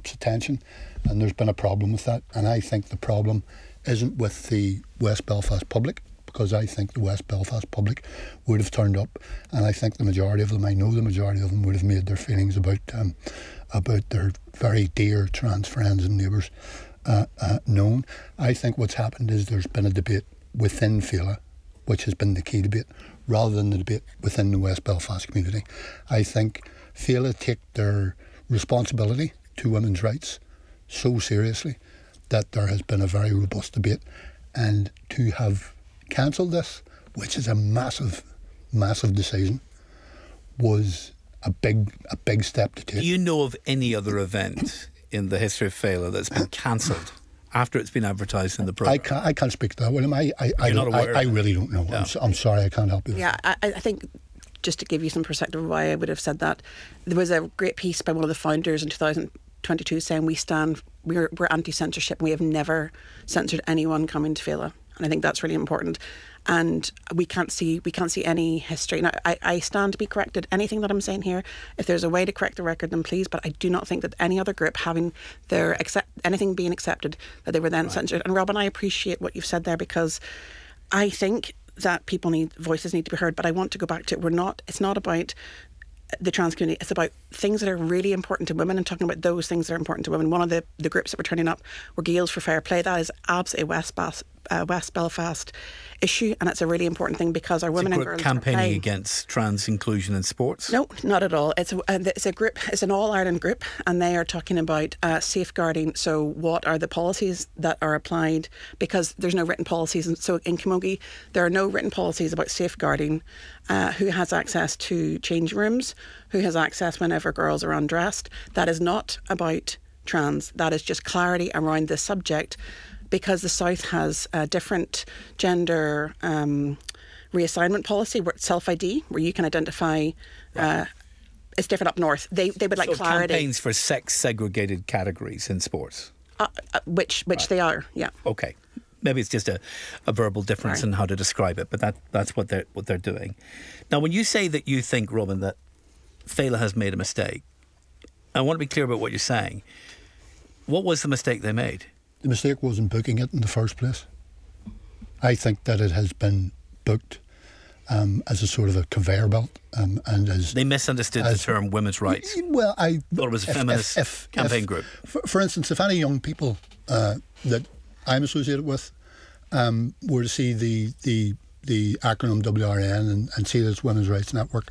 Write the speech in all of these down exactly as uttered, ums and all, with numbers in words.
Europe's attention, and there's been a problem with that. And I think the problem isn't with the West Belfast public, because I think the West Belfast public would have turned up, and I think the majority of them, I know the majority of them would have made their feelings about um, about their very dear trans friends and neighbours uh, uh, known. I think what's happened is there's been a debate within Féile, which has been the key debate, rather than the debate within the West Belfast community. I think Féile take their responsibility to women's rights so seriously that there has been a very robust debate, and to have cancelled this, which is a massive, massive decision, was a big, a big step to take. Do you know of any other event in the history of Féile that's been cancelled after it's been advertised in the programme? I can't, I can't speak to that, William. I, I, I, not aware I, I of it? really don't know. Yeah. I'm, so- I'm sorry, I can't help you. Yeah, I, I think just to give you some perspective of why I would have said that, there was a great piece by one of the founders in two thousand twenty-two saying we stand, we're, we're anti-censorship, and we have never censored anyone coming to Féile. And I think that's really important. And we can't see we can't see any history. Now, I, I stand to be corrected. Anything that I'm saying here, if there's a way to correct the record, then please. But I do not think that any other group having their accept anything being accepted, that they were then Right. censored. And Robin, I appreciate what you've said there, because I think that people need voices need to be heard. But I want to go back to it. We're not. It's not about the trans community. It's about things that are really important to women, and talking about those things that are important to women. One of the, the groups that were turning up were Gaels for Fair Play. That is absolutely a West, Bas- uh, West Belfast issue, and it's a really important thing because our It's women a and group girls campaigning are playing. against trans inclusion in sports? No, not at all. It's a, uh, it's a group, it's an all-Ireland group, and they are talking about uh, safeguarding. So what are the policies that are applied? Because there's no written policies. And so in Camogie, there are no written policies about safeguarding uh, who has access to change rooms, who has access whenever girls are undressed. That is not about trans. That is just clarity around this subject, because the South has a different gender um, reassignment policy, where it's self-I D, where you can identify. Uh, it's different up north. They they would like so clarity, campaigns for sex-segregated categories in sports? uh, uh, which which Right. they are. Yeah. Okay. Maybe it's just a, a verbal difference Right. in how to describe it, but that that's what they're what they're doing. Now, when you say that you think, Robin, that Féile has made a mistake, I want to be clear about what you're saying. What was the mistake they made? The mistake wasn't booking it in the first place. I think that it has been booked um, as a sort of a conveyor belt, um, and as They misunderstood as- the term women's rights. Well, I Thought it was a if- feminist if- if- campaign if- group. For, for instance, if any young people uh, that I'm associated with um, were to see the the the acronym W R N and, and see that it's Women's Rights Network,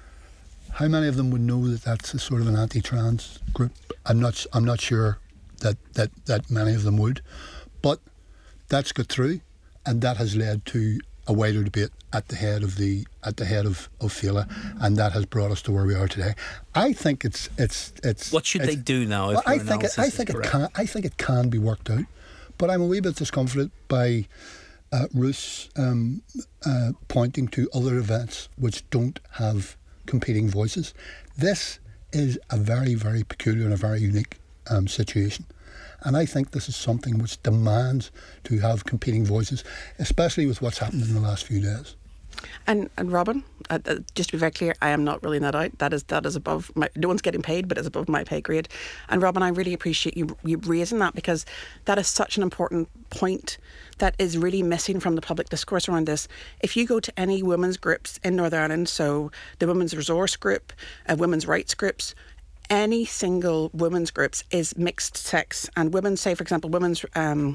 how many of them would know that that's a sort of an anti-trans group? I'm not. I'm not sure that that that many of them would, but that's got through, and that has led to a wider debate at the head of the at the head of, of Féile, and that has brought us to where we are today. I think it's it's it's. What should it's, they do now if well, I your think it, analysis I is think it correct? can I think it can be worked out, but I'm a wee bit discomforted by uh, Ruth's um, uh, pointing to other events which don't have competing voices. This is a very very peculiar and a very unique um, situation. And I think this is something which demands to have competing voices, especially with what's happened in the last few days. And and Robin, uh, uh, just to be very clear, I am not ruling that out. That is that is above my. No one's getting paid, but it's above my pay grade. And Robin, I really appreciate you you raising that, because that is such an important point that is really missing from the public discourse around this. If you go to any women's groups in Northern Ireland, so the Women's Resource Group, uh, women's rights groups, any single women's groups is mixed sex. And women, say for example, Women's um,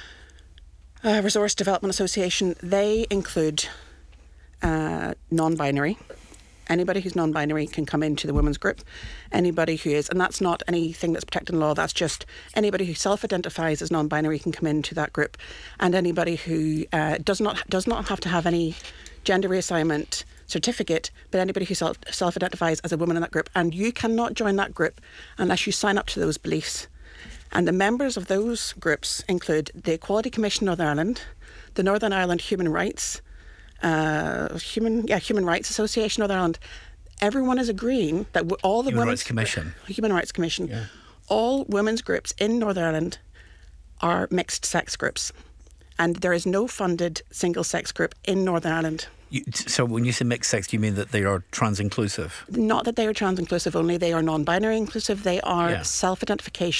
uh, Resource Development Association, they include uh, non-binary. Anybody who's non-binary can come into the women's group. Anybody who is, and that's not anything that's protected in law, that's just anybody who self-identifies as non-binary can come into that group. And anybody who uh, does not does not have to have any gender reassignment certificate, but anybody who self, self-identifies as a woman in that group. And you cannot join that group unless you sign up to those beliefs. And the members of those groups include the Equality Commission Northern Ireland, the Northern Ireland Human Rights uh, Human yeah Human Rights Association Northern Ireland. Everyone is agreeing that w- all the Human women's Rights Commission. Human Rights Commission, Yeah. all women's groups in Northern Ireland are mixed sex groups, and there is no funded single sex group in Northern Ireland. You, so when you say mixed sex, do you mean that they are trans inclusive? Not that they are trans inclusive only; they are non-binary inclusive. They are Yeah. self-identification